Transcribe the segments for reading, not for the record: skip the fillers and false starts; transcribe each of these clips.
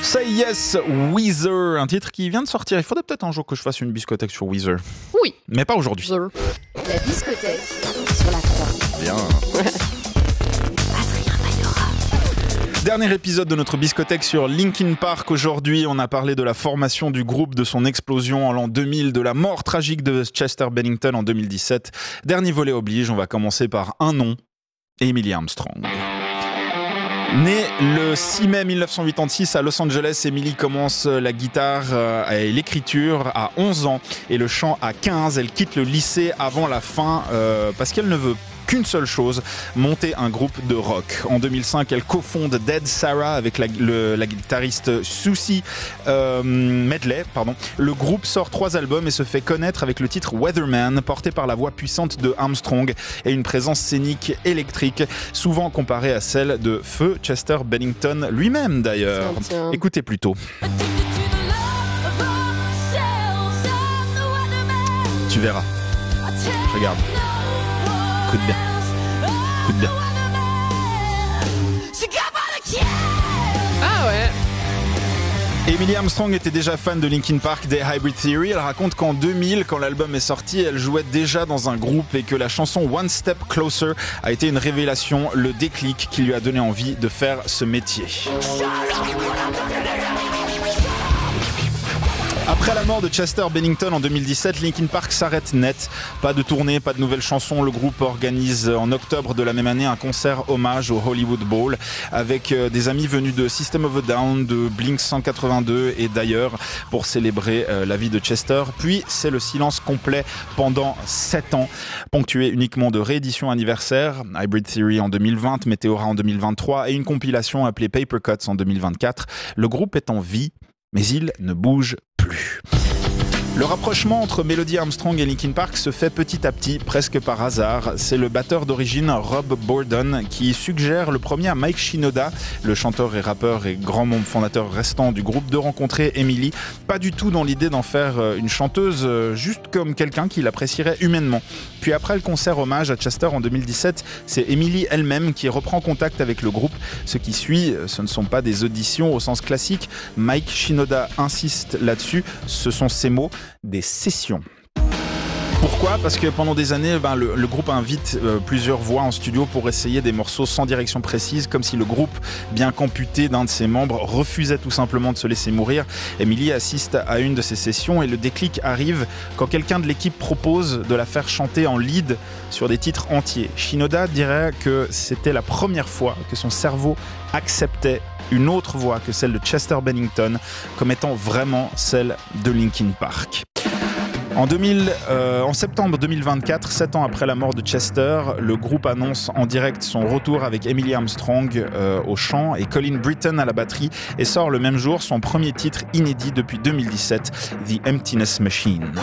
Say Yes, Weezer, un titre qui vient de sortir. Il faudrait peut-être un jour que je fasse une biscothèque sur Weezer. Oui. Mais pas aujourd'hui. La discothèque sur la 3. Bien. Adrien Maillora. Dernier épisode de notre biscothèque sur Linkin Park. Aujourd'hui, on a parlé de la formation du groupe, de son explosion en l'an 2000, de la mort tragique de Chester Bennington en 2017. Dernier volet oblige, on va commencer par un nom, Emily Armstrong. Née le 6 mai 1986 à Los Angeles, Emily commence la guitare et l'écriture à 11 ans et le chant à 15. Elle quitte le lycée avant la fin parce qu'elle ne veut qu'une seule chose, monter un groupe de rock. En 2005, elle cofonde Dead Sarah avec la guitariste Susie Medley. Le groupe sort 3 albums et se fait connaître avec le titre Weatherman, porté par la voix puissante de Armstrong et une présence scénique électrique, souvent comparée à celle de Feu Chester Bennington lui-même d'ailleurs. Tiens. Écoutez plutôt. Tu verras. Regarde. Écoute bien. Écoute bien. Ah ouais. Emily Armstrong était déjà fan de Linkin Park, des Hybrid Theory. Elle raconte qu'en 2000, quand l'album est sorti, elle jouait déjà dans un groupe et que la chanson One Step Closer a été une révélation, le déclic qui lui a donné envie de faire ce métier. Après la mort de Chester Bennington en 2017, Linkin Park s'arrête net. Pas de tournée, pas de nouvelles chansons. Le groupe organise en octobre de la même année un concert hommage au Hollywood Bowl avec des amis venus de System of a Down, de Blink 182 et d'ailleurs pour célébrer la vie de Chester. Puis c'est le silence complet pendant 7 ans, ponctué uniquement de rééditions anniversaires, Hybrid Theory en 2020, Meteora en 2023 et une compilation appelée Paper Cuts en 2024. Le groupe est en vie, mais il ne bouge plus. Le rapprochement entre Melody Armstrong et Linkin Park se fait petit à petit, presque par hasard. C'est le batteur d'origine Rob Bourdon qui suggère le premier à Mike Shinoda, le chanteur et rappeur et grand membre fondateur restant du groupe, de rencontrer Emily. Pas du tout dans l'idée d'en faire une chanteuse, juste comme quelqu'un qu'il apprécierait humainement. Puis après le concert hommage à Chester en 2017, c'est Emily elle-même qui reprend contact avec le groupe. Ce qui suit, ce ne sont pas des auditions au sens classique. Mike Shinoda insiste là-dessus, ce sont ses mots. Des sessions. Pourquoi ? Parce que pendant des années, le groupe invite plusieurs voix en studio pour essayer des morceaux sans direction précise, comme si le groupe, bien qu'amputé d'un de ses membres, refusait tout simplement de se laisser mourir. Emily assiste à une de ces sessions et le déclic arrive quand quelqu'un de l'équipe propose de la faire chanter en lead sur des titres entiers. Shinoda dirait que c'était la première fois que son cerveau acceptait une autre voix que celle de Chester Bennington comme étant vraiment celle de Linkin Park. En septembre 2024, 7 ans après la mort de Chester, le groupe annonce en direct son retour avec Emily Armstrong au chant et Colin Britton à la batterie et sort le même jour son premier titre inédit depuis 2017, The Emptiness Machine.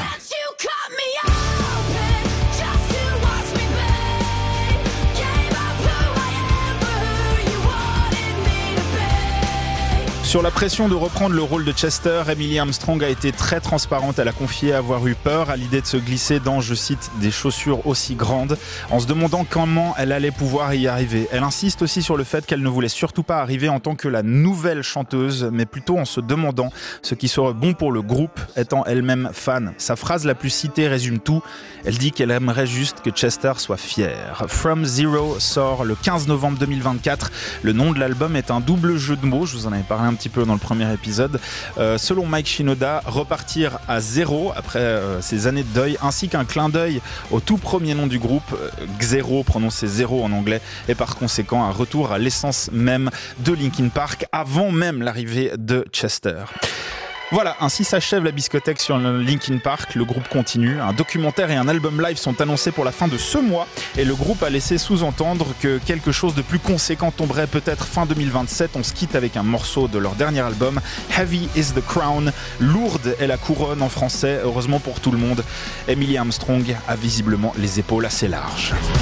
Sur la pression de reprendre le rôle de Chester, Emily Armstrong a été très transparente. Elle a confié avoir eu peur à l'idée de se glisser dans, je cite, des chaussures aussi grandes, en se demandant comment elle allait pouvoir y arriver. Elle insiste aussi sur le fait qu'elle ne voulait surtout pas arriver en tant que la nouvelle chanteuse, mais plutôt en se demandant ce qui serait bon pour le groupe, étant elle-même fan. Sa phrase la plus citée résume tout. Elle dit qu'elle aimerait juste que Chester soit fier. From Zero sort le 15 novembre 2024. Le nom de l'album est un double jeu de mots. Je vous en avais parlé un petit peu dans le premier épisode. Selon Mike Shinoda, repartir à zéro après ces années de deuil, ainsi qu'un clin d'œil au tout premier nom du groupe, Xero, prononcé zéro en anglais, et par conséquent un retour à l'essence même de Linkin Park avant même l'arrivée de Chester. Voilà, ainsi s'achève la biscothèque sur Linkin Park. Le groupe continue. Un documentaire et un album live sont annoncés pour la fin de ce mois. Et le groupe a laissé sous-entendre que quelque chose de plus conséquent tomberait peut-être fin 2027. On se quitte avec un morceau de leur dernier album, Heavy is the Crown. Lourde est la couronne en français, heureusement pour tout le monde. Emily Armstrong a visiblement les épaules assez larges.